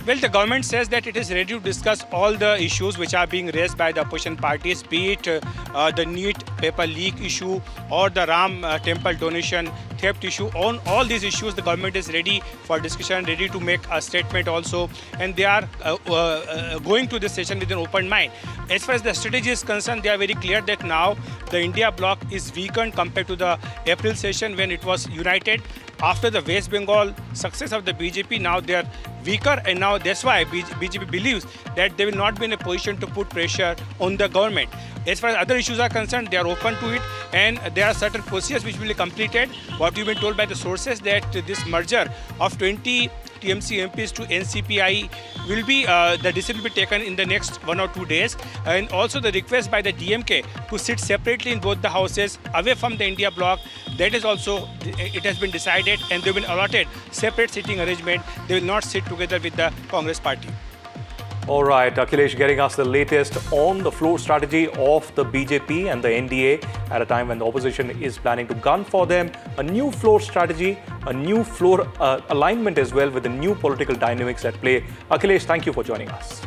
Well, the government says that it is ready to discuss all the issues which are being raised by the opposition parties, be it the NEET paper leak issue or the Ram temple donation theft issue. On all these issues, the government is ready for discussion, ready to make a statement also, and they are going to this session with an open mind. As far as the strategy is concerned, they are very clear that now the India bloc is weakened compared to the April session when it was united. After the West Bengal success of the BJP, now they are weaker, and now that's why BJP believes that they will not be in a position to put pressure on the government. As far as other issues are concerned, they are open to it, and there are certain procedures which will be completed. What we've been told by the sources that this merger of 20 TMC MPs to NCPI will be, the decision will be taken in the next 1 or 2 days, and also the request by the DMK to sit separately in both the houses away from the India bloc, that is also, it has been decided, and they've been allotted separate sitting arrangement. They will not sit together with the Congress party. All right, Akhilesh getting us the latest on the floor strategy of the BJP and the NDA at a time when the opposition is planning to gun for them. A new floor strategy, a new floor alignment as well with the new political dynamics at play. Akhilesh, thank you for joining us.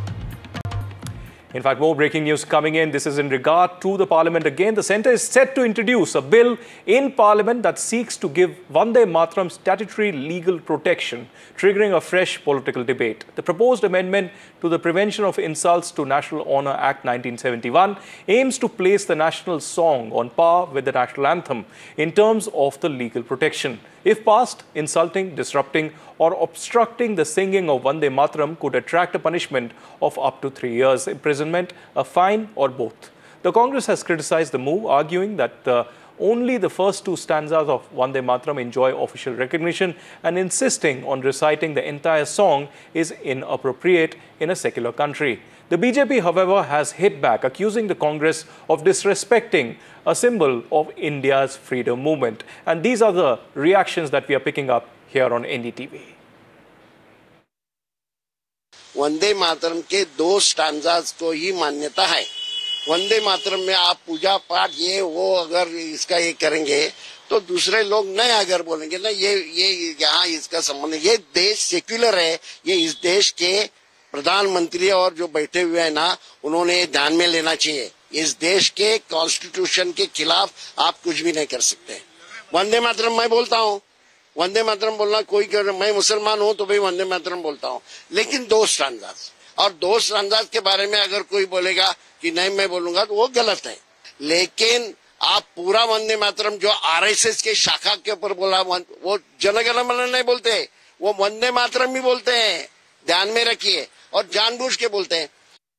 In fact, more breaking news coming in. This is in regard to the Parliament again. The Centre is set to introduce a bill in Parliament that seeks to give Vande Mataram statutory legal protection, triggering a fresh political debate. The proposed amendment to the Prevention of Insults to National Honour Act 1971 aims to place the national song on par with the national anthem in terms of the legal protection. If passed, insulting, disrupting or obstructing the singing of Vande Mataram could attract a punishment of up to 3 years imprisonment, a fine or both. The Congress has criticized the move, arguing that only the first 2 stanzas of Vande Mataram enjoy official recognition and insisting on reciting the entire song is inappropriate in a secular country. The BJP, however, has hit back, accusing the Congress of disrespecting a symbol of India's freedom movement. And these are the reactions that we are picking up here on NDTV. Vande Mataram के 2 stanzas को ही मान्यता है। वंदे मातरम में आप पूजा पाठ ये वो अगर इसका ये करेंगे तो दूसरे लोग नहीं अगर बोलेंगे ना ये यहाँ इसका संबंध, ये देश सेक्युलर है। ये इस देश के प्रधानमंत्री और जो बैठे हुए हैं ना, उन्होंने ध्यान में लेना चाहिए। इस देश के कॉन्स्टिट्यूशन के खिलाफ आप कुछ भी नहीं कर सकते। वंदे मातरम मैं बोलता हूँ, वंदे मातरम बोलना कोई कर, मैं मुसलमान हूँ तो भाई वंदे मातरम बोलता हूँ, लेकिन 2 स्टैंजास और 2 स्टैंजास के बारे में अगर कोई बोलेगा कि नहीं मैं बोलूंगा तो वो गलत है। लेकिन आप पूरा वंदे मातरम जो आरएसएस के शाखा के ऊपर बोला, वो जनगण मन नहीं बोलते, वो वंदे मातरम ही बोलते हैं। ध्यान में रखिए, और जानबूझ के बोलते हैं।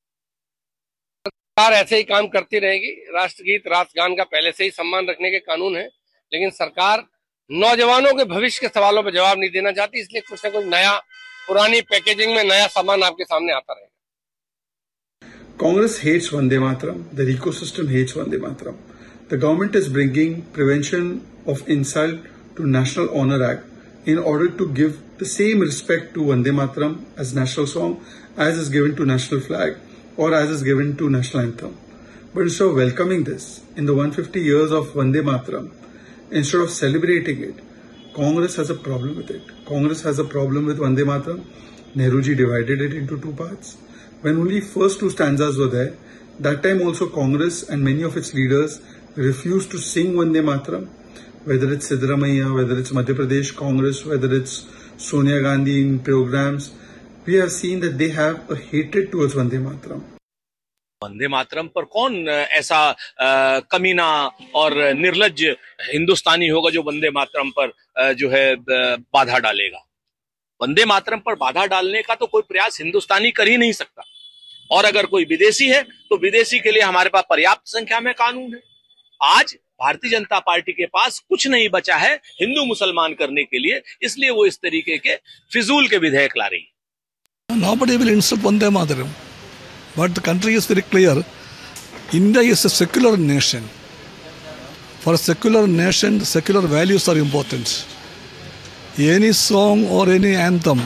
सरकार ऐसे ही काम करती रहेगी। राष्ट्रगीत राष्ट्रगान का पहले से ही सम्मान रखने के कानून है, लेकिन सरकार नौजवानों के भविष्य के सवालों पर जवाब नहीं देना चाहती, इसलिए कुछ न कुछ नया, पुरानी पैकेजिंग में नया सामान आपके सामने आता रहेगा। Congress hates Vande Mataram. The ecosystem hates Vande Mataram. The government is bringing Prevention of Insult to National Honour Act in order to give the same respect to Vande Mataram as national song as is given to national flag or as is given to national anthem. But instead of welcoming this in the 150 years of Vande Mataram, instead of celebrating it, Congress has a problem with it. Congress has a problem with Vande Mataram. Nehruji divided it into 2 parts. When only first 2 stanzas were there, that time also Congress and many of its leaders refused to sing Vande Mataram. Whether it's Siddaramaiah, whether it's Madhya Pradesh Congress, whether it's Sonia Gandhi in programs, we have seen that they have a hatred towards Vande Mataram. Vande Mataram पर कौन ऐसा कमीना और निर्लज्ज हिंदुस्तानी होगा जो वंदे मातरम पर जो है बाधा डालेगा। वंदे मातरम पर बाधा डालने का तो कोई प्रयास हिंदुस्तानी कर ही नहीं सकता, और अगर कोई विदेशी है तो विदेशी के लिए हमारे पास पर्याप्त संख्या में कानून है। आज भारतीय जनता पार्टी के पास कुछ नहीं बचा है हिंदू मुसलमान करने के लिए, इसलिए वो इस तरीके के फिजूल के विधेयक ला रही है। Nobody will insult Vande Mataram. But the country is very clear. India is a secular nation. For a secular nation, the secular values are important. Any song or any anthem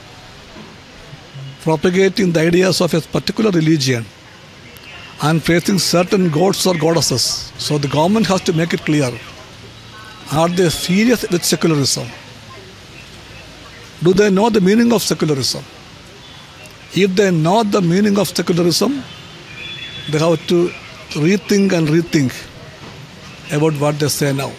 propagating the ideas of a particular religion and praising certain gods or goddesses. So the government has to make it clear. Are they serious with secularism? Do they know the meaning of secularism? if they know the meaning of secularism, they have to rethink about what they say now.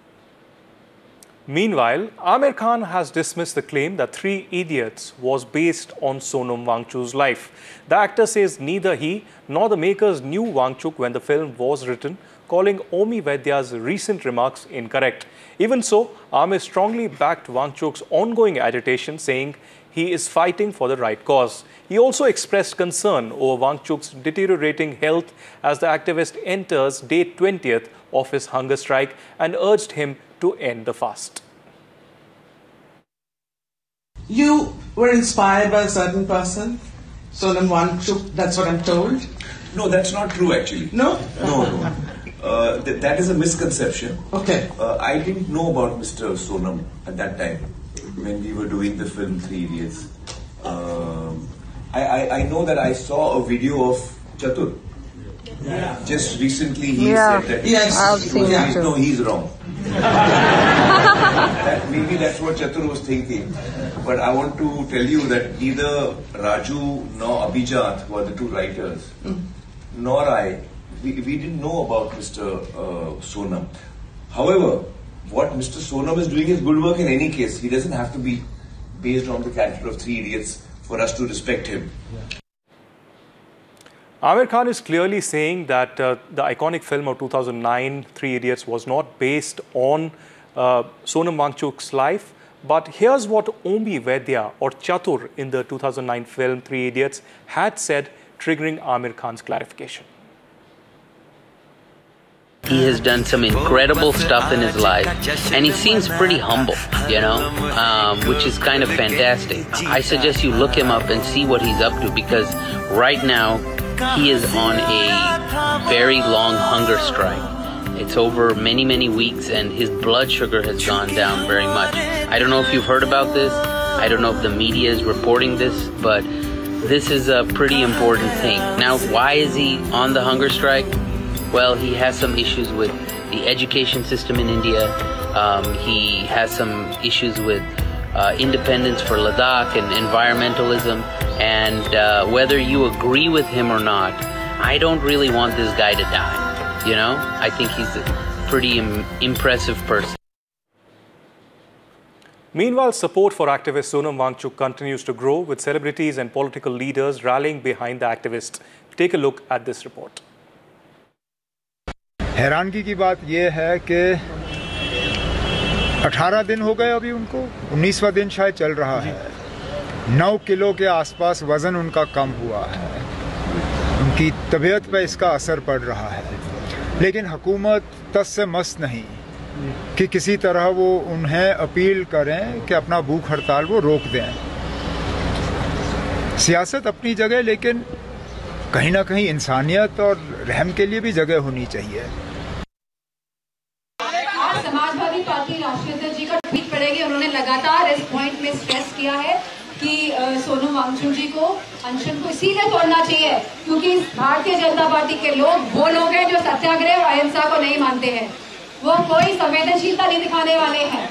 Meanwhile, Aamir Khan has dismissed the claim that Three Idiots was based on Sonam Wangchuk's life. The actor says neither he nor the makers knew Wangchuk when the film was written, calling Omi Vaidya's recent remarks incorrect. Even so, Aamir strongly backed Wangchuk's ongoing agitation, saying he is fighting for the right cause. He also expressed concern over Wangchuk's deteriorating health as the activist enters day 20th of his hunger strike and urged him to end the fast. You were inspired by a certain person, Sonam Wangchuk, that's what I'm told. No, that's not true actually. No? No. That is a misconception. Okay. I didn't know about Mr. Sonam at that time when we were doing the film Three Idiots. I know that I saw a video of Chatur. Yeah. Just recently he said that he's wrong. Maybe that's what Chatur was thinking. But I want to tell you that neither Raju nor Abhijat, who are the two writers, nor I, we didn't know about Mr. Sonam. However, what Mr. Sonam is doing is good work in any case. He doesn't have to be based on the character of Three Idiots for us to respect him. Aamir Khan is clearly saying that the iconic film of 2009, Three Idiots, was not based on Sonam Wangchuk's life. But here's what Omi Vaidya or Chatur in the 2009 film Three Idiots had said, triggering Aamir Khan's clarification. He has done some incredible stuff in his life, and he seems pretty humble, you know, which is kind of fantastic. I suggest you look him up and see what he's up to, because right now he is on a very long hunger strike. It's over many, many weeks, and his blood sugar has gone down very much. I don't know if you've heard about this. I don't know if the media is reporting this, but this is a pretty important thing. Now, why is he on the hunger strike? Well, he has some issues with the education system in India. He has some issues with independence for Ladakh and environmentalism. And whether you agree with him or not, I don't really want this guy to die. You know, I think he's a pretty impressive person. Meanwhile, support for activist Sonam Wangchuk continues to grow, with celebrities and political leaders rallying behind the activist. Take a look at this report. हैरानगी की बात यह है कि 18 दिन हो गए अभी उनको, 19वां दिन शायद चल रहा है। 9 किलो के आसपास वजन उनका कम हुआ है। उनकी तबीयत पर इसका असर पड़ रहा है, लेकिन हुकूमत तस से मस नहीं कि किसी तरह वो उन्हें अपील करें कि अपना भूख हड़ताल वो रोक दें। सियासत अपनी जगह, लेकिन कहीं ना कहीं इंसानियत और रहम के लिए भी जगह होनी चाहिए। समाजवादी पार्टी राष्ट्रीय अध्यक्ष जी का ट्वीट पड़ेगी। उन्होंने लगातार इस पॉइंट में स्ट्रेस किया है कि सोनम वांगचुक जी को अनशन को इसीलिए तोड़ना चाहिए क्योंकि भारतीय जनता पार्टी के लोग वो लोग हैं जो सत्याग्रह और अहिंसा को नहीं मानते हैं। वो कोई संवेदनशीलता नहीं दिखाने वाले हैं।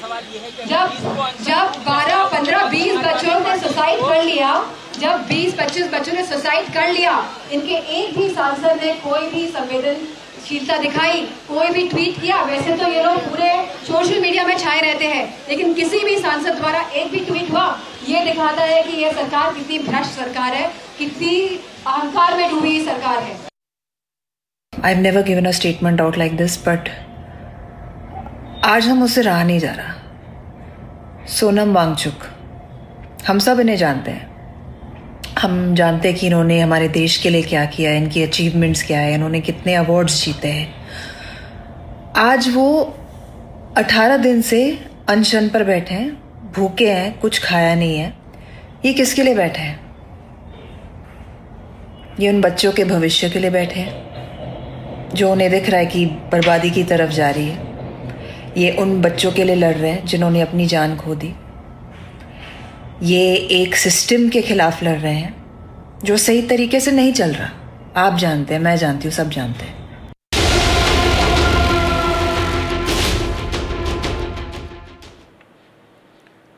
जब 12, 15, 20 बच्चों ने सुसाइड कर लिया, जब 20-25 बच्चों ने सुसाइड कर लिया, इनके एक भी सांसद ने कोई भी संवेदनशीलता दिखाई, कोई भी ट्वीट किया? वैसे तो ये लोग पूरे सोशल मीडिया में छाए रहते हैं, लेकिन किसी भी सांसद द्वारा एक भी ट्वीट हुआ? ये दिखाता है कि ये सरकार कितनी भ्रष्ट सरकार है, कितनी अहंकार में डूबी सरकार है। I've never given a statement out like this, but आज हम उससे रहा नहीं जा रहा। सोनम वांगचुक, हम सब इन्हें जानते हैं। हम जानते हैं कि इन्होंने हमारे देश के लिए क्या किया है, इनकी अचीवमेंट्स क्या है, इन्होंने कितने अवार्ड्स जीते हैं। आज वो 18 दिन से अनशन पर बैठे हैं, भूखे हैं, कुछ खाया नहीं है। ये किसके लिए बैठे हैं? ये उन बच्चों के भविष्य के लिए बैठे हैं जो उन्हें दिख रहा है कि बर्बादी की तरफ जा रही है। ये उन बच्चों के लिए लड़ रहे हैं जिन्होंने अपनी जान खो दी। ये एक सिस्टम के खिलाफ लड़ रहे हैं जो सही तरीके से नहीं चल रहा। आप जानते हैं, मैं जानती हूँ, सब जानते हैं।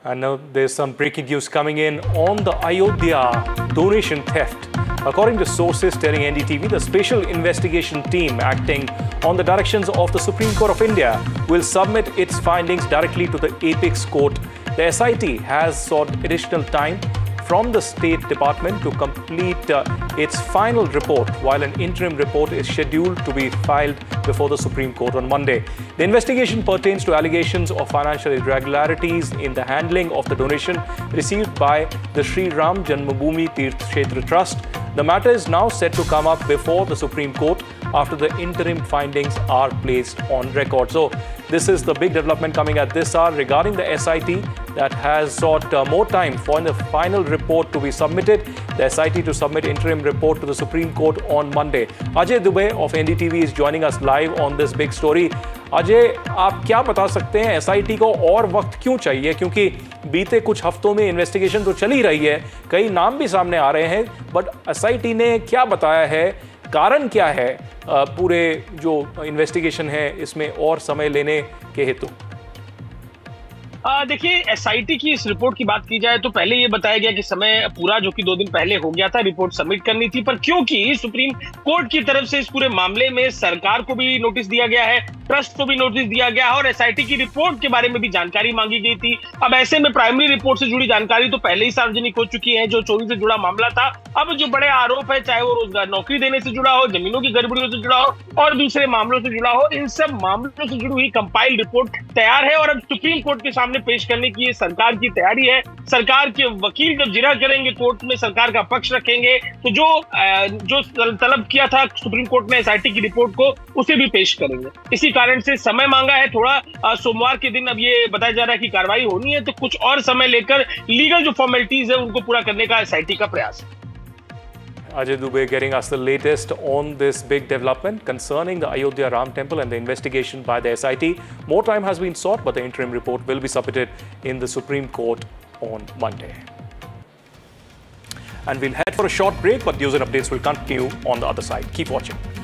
And now there's some breaking news coming in on the Ayodhya donation theft. According to sources telling NDTV, the Special Investigation Team acting on the directions of the Supreme Court of India will submit its findings directly to the Apex Court. The SIT has sought additional time from the State Department to complete its final report, while an interim report is scheduled to be filed before the Supreme Court on Monday. The investigation pertains to allegations of financial irregularities in the handling of the donation received by the Sri Ram Janmabhoomi Tirth Kshetra Trust. The matter is now set to come up before the Supreme Court after the interim findings are placed on record. So this is the big development coming at this hour regarding the SIT that has sought more time for the final report to be submitted. The SIT to submit interim report to the Supreme Court on Monday. Ajay Dubey of NDTV is joining us live on this big story. Ajay, आप क्या बता सकते हैं SIT को और वक्त क्यों चाहिए? क्योंकि बीते कुछ हफ्तों में इन्वेस्टिगेशन तो चल ही रही है, कई नाम भी सामने आ रहे हैं, बट SIT ने क्या बताया है, कारण क्या है पूरे जो इन्वेस्टिगेशन है इसमें और समय लेने के हेतु? देखिए, SIT की इस रिपोर्ट की बात की जाए तो पहले ये बताया गया कि समय पूरा जो कि 2 दिन पहले हो गया था, रिपोर्ट सबमिट करनी थी, पर क्योंकि सुप्रीम कोर्ट की तरफ से इस पूरे मामले में सरकार को भी नोटिस दिया गया है, ट्रस्ट को भी नोटिस दिया गया है और SIT की रिपोर्ट के बारे में भी जानकारी मांगी गई थी। अब ऐसे में प्राइमरी रिपोर्ट से जुड़ी जानकारी तो पहले ही सार्वजनिक हो चुकी है, जो चोरी से जुड़ा मामला था। अब जो बड़े आरोप है, चाहे वो रोजगार नौकरी देने से जुड़ा हो, जमीनों की गड़बड़ियों से जुड़ा हो और दूसरे मामलों से जुड़ा हो, इन सब मामलों से जुड़ी हुई कंपाइल्ड रिपोर्ट तैयार है और अब सुप्रीम कोर्ट के सामने पेश करने की सरकार की तैयारी है। सरकार के वकील जब जिरह करेंगे कोर्ट में, सरकार का पक्ष रखेंगे, तो जो तलब किया था सुप्रीम कोर्ट ने SIT की रिपोर्ट को, उसे भी पेश करेंगे। इसी कारण से समय मांगा है थोड़ा। सोमवार के दिन अब ये बताया जा रहा है कि कार्रवाई होनी है, तो कुछ और समय लेकर लीगल जो फॉर्मेलिटीज है उनको पूरा करने का SIT का प्रयास है। Ajay Dubey getting us the latest on this big development concerning the Ayodhya Ram Temple and the investigation by the SIT. More time has been sought, but the interim report will be submitted in the Supreme Court on Monday. And we'll head for a short break, but news and updates will continue on the other side. Keep watching.